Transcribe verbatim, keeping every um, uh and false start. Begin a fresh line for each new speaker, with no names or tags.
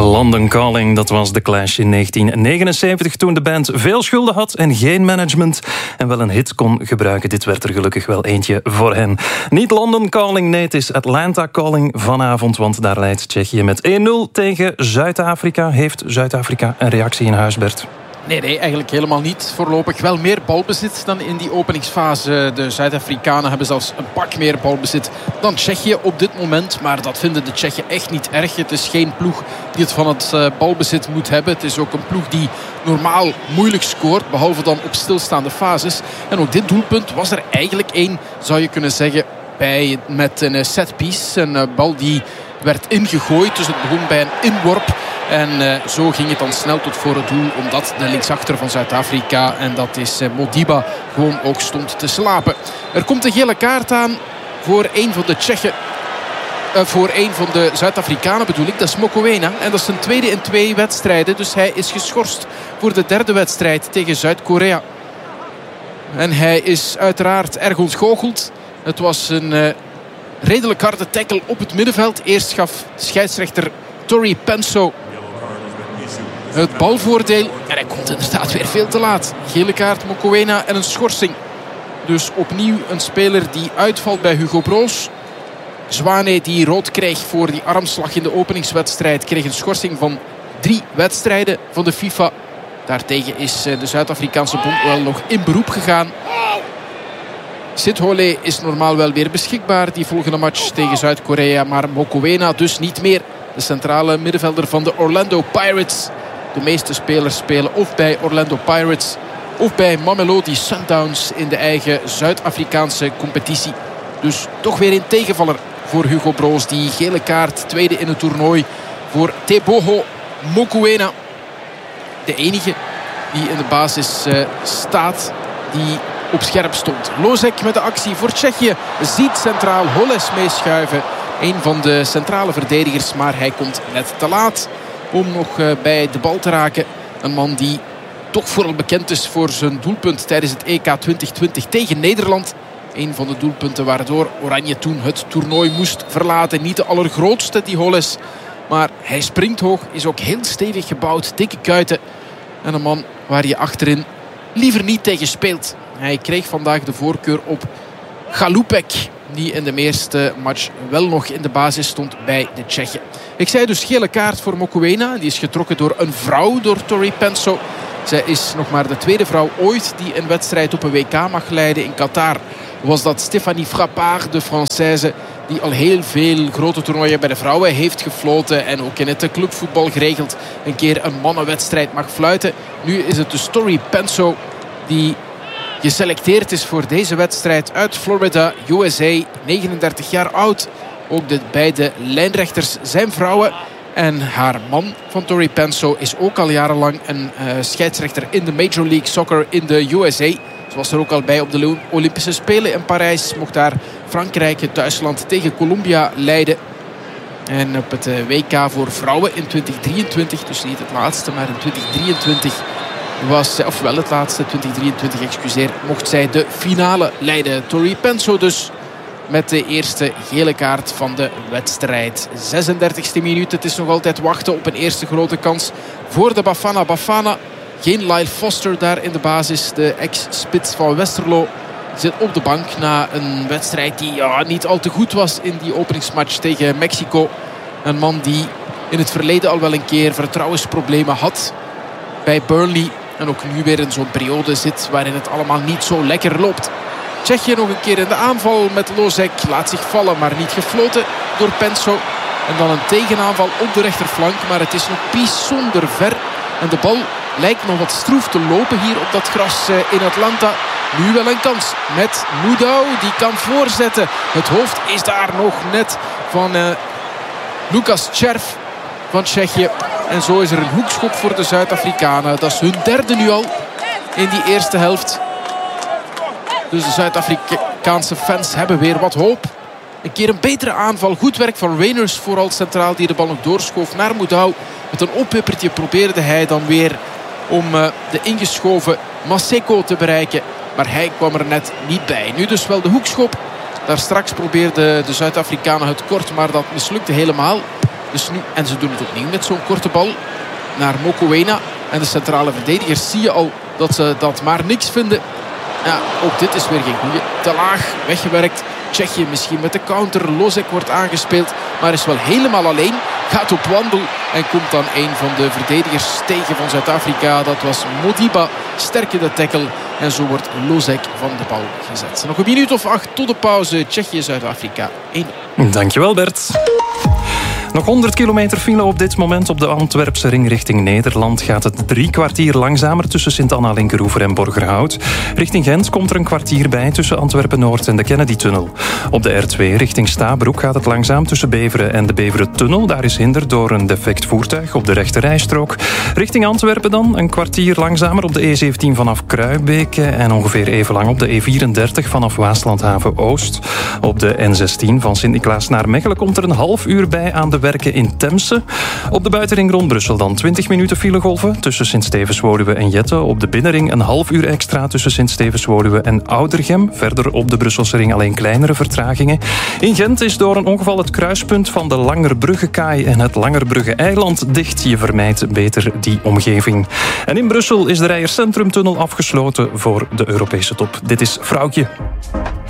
London Calling, dat was The Clash in negentien negenenzeventig... toen de band veel schulden had en geen management... en wel een hit kon gebruiken. Dit werd er gelukkig wel eentje voor hen. Niet London Calling, nee, het is Atlanta Calling vanavond... want daar leidt Tsjechië met één nul tegen Zuid-Afrika. Heeft Zuid-Afrika een reactie in huis, Bert?
Nee, nee, eigenlijk helemaal niet. Voorlopig wel meer balbezit dan in die openingsfase. De Zuid-Afrikanen hebben zelfs een pak meer balbezit dan Tsjechië op dit moment. Maar dat vinden de Tsjechen echt niet erg. Het is geen ploeg die het van het uh, balbezit moet hebben. Het is ook een ploeg die normaal moeilijk scoort. Behalve dan op stilstaande fases. En ook dit doelpunt was er eigenlijk één, zou je kunnen zeggen, bij, met een setpiece. Een uh, bal die werd ingegooid. Dus het begon bij een inworp. En uh, zo ging het dan snel tot voor het doel. Omdat de linksachter van Zuid-Afrika, en dat is uh, Modiba, gewoon ook stond te slapen. Er komt een gele kaart aan voor een van de Tsjechen. Uh, voor een van de Zuid-Afrikanen bedoel ik. Dat is Mokoena. En dat is zijn tweede in twee wedstrijden. Dus hij is geschorst voor de derde wedstrijd tegen Zuid-Korea. En hij is uiteraard erg ontgoocheld. Het was een uh, redelijk harde tackle op het middenveld. Eerst gaf scheidsrechter Tori Penso het balvoordeel. En hij komt inderdaad weer veel te laat. Gele kaart, Mokoena en een schorsing. Dus opnieuw een speler die uitvalt bij Hugo Broos. Zwane die rood kreeg voor die armslag in de openingswedstrijd. Kreeg een schorsing van drie wedstrijden van de FIFA. Daartegen is de Zuid-Afrikaanse bond wel nog in beroep gegaan. Sithole is normaal wel weer beschikbaar. Die volgende match tegen Zuid-Korea. Maar Mokoena dus niet meer. De centrale middenvelder van de Orlando Pirates. De meeste spelers spelen of bij Orlando Pirates of bij Mamelodi Sundowns in de eigen Zuid-Afrikaanse competitie. Dus toch weer een tegenvaller voor Hugo Broos. Die gele kaart, tweede in het toernooi voor Teboho Mokoena. De enige die in de basis uh, staat, die op scherp stond. Lozek met de actie voor Tsjechië. Ziet centraal Holles meeschuiven. Een van de centrale verdedigers, maar hij komt net te laat om nog uh, bij de bal te raken. Een man die toch vooral bekend is voor zijn doelpunt tijdens het E K twintig twintig tegen Nederland. Een van de doelpunten waardoor Oranje toen het toernooi moest verlaten. Niet de allergrootste, die Holles. Maar hij springt hoog, is ook heel stevig gebouwd. Dikke kuiten. En een man waar je achterin liever niet tegen speelt. Hij kreeg vandaag de voorkeur op Galupek, die in de eerste match wel nog in de basis stond bij de Tsjechen. Ik zei dus gele kaart voor Mokoena. Die is getrokken door een vrouw, door Tori Penso. Zij is nog maar de tweede vrouw ooit die een wedstrijd op een W K mag leiden. In Qatar was dat Stéphanie Frappard, de Française, die al heel veel grote toernooien bij de vrouwen heeft gefloten. En ook in het clubvoetbal geregeld een keer een mannenwedstrijd mag fluiten. Nu is het dus Tori Penso die geselecteerd is voor deze wedstrijd uit Florida, U S A, negenendertig jaar oud. Ook de beide lijnrechters zijn vrouwen. En haar man van Tori Penso is ook al jarenlang een uh, scheidsrechter in de Major League Soccer in de U S A. Ze was er ook al bij op de Olympische Spelen in Parijs. Mocht daar Frankrijk, het thuisland, tegen Colombia leiden. En op het uh, W K voor vrouwen in twintig drieëntwintig, dus niet het laatste, maar in twintig drieëntwintig... was, of wel het laatste, twintig drieëntwintig, excuseer, mocht zij de finale leiden. Tori Penso dus met de eerste gele kaart van de wedstrijd. zesendertigste minuut, het is nog altijd wachten op een eerste grote kans voor de Bafana Bafana. Geen Lyle Foster daar in de basis. De ex-spits van Westerlo zit op de bank na een wedstrijd die ja, niet al te goed was in die openingsmatch tegen Mexico. Een man die in het verleden al wel een keer vertrouwensproblemen had bij Burnley. En ook nu weer in zo'n periode zit waarin het allemaal niet zo lekker loopt. Tsjechië nog een keer in de aanval met Lozek. Laat zich vallen, maar niet gefloten door Penso. En dan een tegenaanval op de rechterflank. Maar het is nog bijzonder ver. En de bal lijkt nog wat stroef te lopen hier op dat gras in Atlanta. Nu wel een kans met Moudou. Die kan voorzetten. Het hoofd is daar nog net van uh, Lukas Tjerv van Tsjechië. En zo is er een hoekschop voor de Zuid-Afrikanen. Dat is hun derde nu al in die eerste helft. Dus de Zuid-Afrikaanse fans hebben weer wat hoop. Een keer een betere aanval. Goed werk van Reiners vooral centraal, die de bal nog doorschoof naar Moudou. Met een oppippertje probeerde hij dan weer om uh, de ingeschoven Maseko te bereiken. Maar hij kwam er net niet bij. Nu dus wel de hoekschop. Daar straks probeerde de Zuid-Afrikanen het kort, maar dat mislukte helemaal. Dus nu, en ze doen het opnieuw met zo'n korte bal naar Mokoena. En de centrale verdedigers zie je al dat ze dat maar niks vinden. Ja, ook dit is weer geen goeie. Te laag, weggewerkt. Tsjechië misschien met de counter. Losek wordt aangespeeld, maar is wel helemaal alleen. Gaat op wandel en komt dan een van de verdedigers tegen van Zuid-Afrika. Dat was Modiba. Sterk in de tackle. En zo wordt Losek van de bal gezet. Nog een minuut of acht tot de pauze. Tsjechië-Zuid-Afrika één nul.
Dankjewel Bert. Nog honderd kilometer file op dit moment op de Antwerpse ring richting Nederland. Gaat het drie kwartier langzamer tussen Sint-Anna, Linkeroever en Borgerhout. Richting Gent komt er een kwartier bij tussen Antwerpen-Noord en de Kennedy-tunnel. Op de R twee richting Stabroek gaat het langzaam tussen Beveren en de Beveren-tunnel. Daar is hinder door een defect voertuig op de rechte rijstrook. Richting Antwerpen dan een kwartier langzamer op de E zeventien vanaf Kruibeke en ongeveer even lang op de E vierendertig vanaf Waaslandhaven-Oost. Op de N zestien van Sint-Niklaas naar Mechelen komt er een half uur bij aan de werken in Temse. Op de buitenring rond Brussel dan twintig minuten filegolven tussen Sint-Stevens-Woluwe en Jette. Op de binnenring een half uur extra tussen Sint-Stevens-Woluwe en Oudergem. Verder op de Brusselse ring alleen kleinere vertragingen. In Gent is door een ongeval het kruispunt van de Langerbrugge-kaai en het Langerbrugge-eiland dicht. Je vermijdt beter die omgeving. En in Brussel is de Rijers Centrumtunnel afgesloten voor de Europese top. Dit is Vrouwtje.